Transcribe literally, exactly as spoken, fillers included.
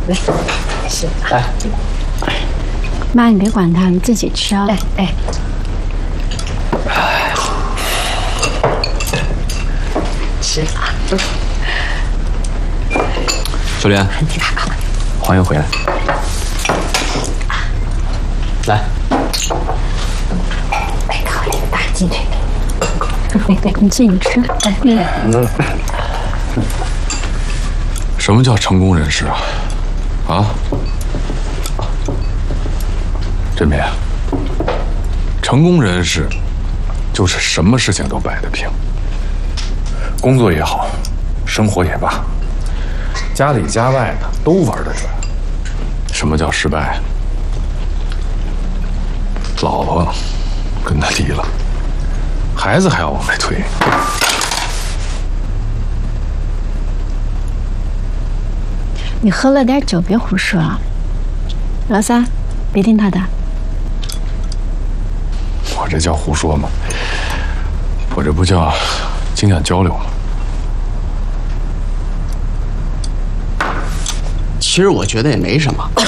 来，是来。 妈，你别管他，你自己吃啊。 哎哎。吃啊！ 秀莲，欢迎回来。来。 哎，靠，这个大鸡腿。 你自己吃。 嗯。 什么叫成功人士啊？啊？振民，成功人士就是什么事情都摆得平，工作也好，生活也罢，家里家外的都玩得转。什么叫失败？老婆跟他离了，孩子还要往外推。 你喝了点酒，别胡说啊！老三，别听他的。 我这叫胡说吗？我这不叫经验交流吗？ 其实我觉得也没什么。